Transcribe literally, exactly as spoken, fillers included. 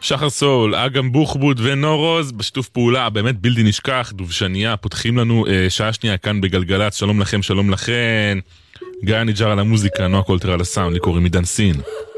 שחר סול, אגם בוחבוט ונורוז בשיתוף פעולה באמת בלתי נשכח, דובשניה, פותחים לנו אה, שעה שנייה כאן בגלגלת. שלום לכם, שלום לכן. גיא ניג'ר על המוזיקה, נועה קולטר על הסאונד, לי קוראים עידן סין.